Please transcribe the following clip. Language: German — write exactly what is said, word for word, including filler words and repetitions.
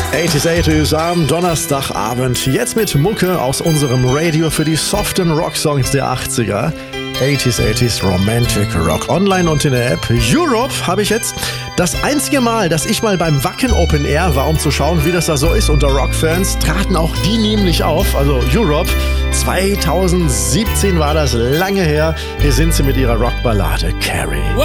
achtziger achtziger am Donnerstagabend. Jetzt mit Mucke aus unserem Radio für die soften Rocksongs der achtziger. achtziger achtziger Romantic Rock. Online und in der App. Europe habe ich jetzt. Das einzige Mal, dass ich mal beim Wacken Open Air war, um zu schauen, wie das da so ist unter Rockfans, traten auch die nämlich auf. Also Europe. zweitausendsiebzehn war das, lange her. Hier sind sie mit ihrer Rockballade Carrie.